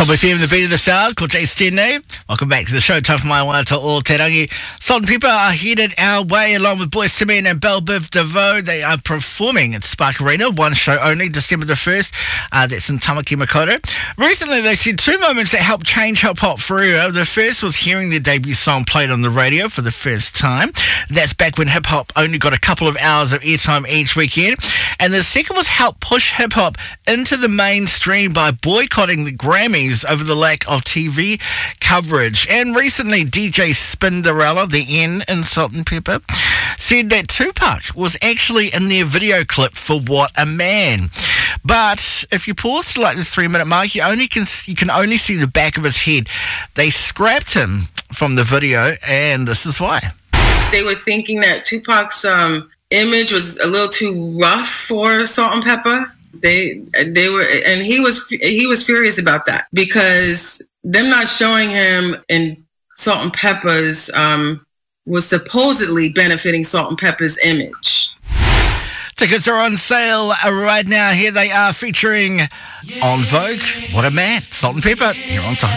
Top FM, the beat of the stars, called Jay Stenne. Welcome back to the show, Tough My Waiata o Te Rangi. Salt and Pepper are headed our way along with Boyz II Men and Belle Biv DeVoe. They are performing at Spark Arena, one show only, December the 1st. That's in Tamaki Makaurau. Recently, they said two moments that helped change hip-hop forever. The first was hearing their debut song played on the radio for the first time. That's back when hip-hop only got a couple of hours of airtime each weekend. And the second was help push hip-hop into the mainstream by boycotting the Grammys over the lack of TV coverage. And recently, DJ Spinderella, the N in Salt and Pepper, said that Tupac was actually in their video clip for What a Man. But if you pause to like this 3-minute mark, you can only see the back of his head. They scrapped him from the video, and this is why. They were thinking that Tupac's image was a little too rough for Salt and Pepper. They were, and he was furious about that because them not showing him in Salt and Pepper's was supposedly benefiting Salt and Pepper's image. Tickets are on sale right now. Here they are featuring on Vogue. What a Man. Salt and Pepper here on top.